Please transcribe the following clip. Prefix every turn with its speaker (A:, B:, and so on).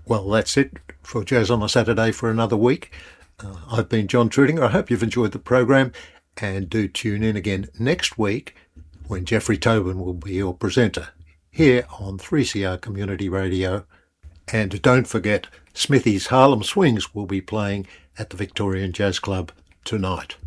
A: Well, that's it for Jazz on a Saturday for another week. I've been John Trudinger. I hope you've enjoyed the program, and do tune in again next week when Jeffrey Tobin will be your presenter here on 3CR Community Radio. And don't forget, Smithy's Harlem Swings will be playing at the Victorian Jazz Club tonight.